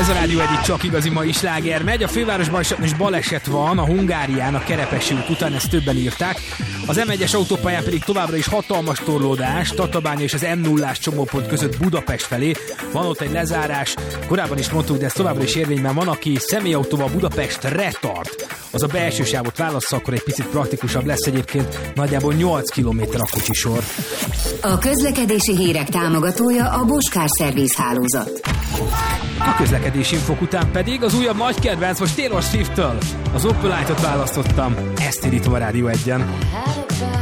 Ez a Rádió egyik csak igazi mai sláger megy. A fővárosban is baleset van, a Hungárián, a Kerepesi út után, ezt többen írták. Az M1-es autópályán pedig továbbra is hatalmas torlódás, Tatabánya és az M0-ás csomópont között Budapest felé. Van ott egy lezárás, korábban is mondtuk, de ez továbbra is érvényben van, aki személyautóval Budapestre tart. Az a belső sávot válassza, akkor egy picit praktikusabb lesz, egyébként nagyjából 8 kilométer a kocsisor. A közlekedési hírek támogatója a Bosch Car Service hálózat. A közlekedési infok után pedig az újabb nagy kedvenc, most Taylor Swift-től az Opelite-ot választottam. Ezt indítom a Rádió 1-en.